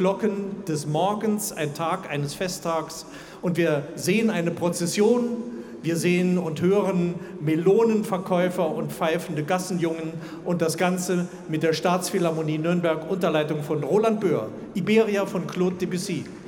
Glocken des Morgens, ein Tag eines Festtags. Und wir sehen eine Prozession, wir sehen und hören Melonenverkäufer und pfeifende Gassenjungen und das Ganze mit der Staatsphilharmonie Nürnberg unter Leitung von Roland Böhr, Iberia von Claude Debussy.